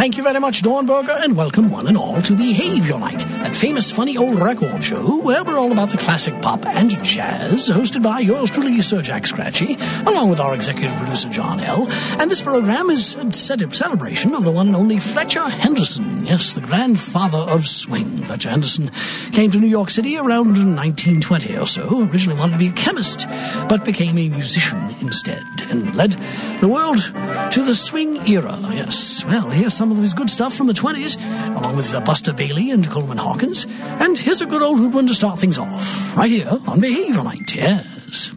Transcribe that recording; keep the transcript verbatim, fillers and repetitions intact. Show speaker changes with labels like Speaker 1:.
Speaker 1: Thank you very much, Dawn Berger, and welcome one and all to Behavior Night, that famous funny old record show where we're all about the classic pop and jazz, hosted by yours truly, Sir Jack Scratchy, along with our executive producer, John L. And this program is a celebration of the one and only Fletcher Henderson, yes, the grandfather of swing. Fletcher Henderson came to New York City around nineteen twenty or so, originally wanted to be a chemist, but became a musician instead, and led the world to the swing era, yes. Well, here's some of his good stuff from the twenties, along with uh, Buster Bailey and Coleman Hawkins. And here's a good old one to start things off, right here on Behavior Night, yes.